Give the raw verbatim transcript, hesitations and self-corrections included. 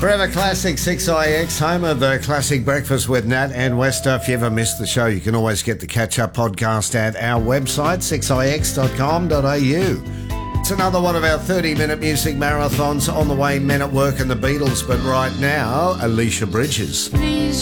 Forever Classic, six I X, home of the Classic Breakfast with Nat and Wester. If you ever missed the show, you can always get the catch-up podcast at our website, six I X dot com dot A U. It's another one of our thirty-minute music marathons. On the way, Men at Work and the Beatles, but right now, Alicia Bridges. Please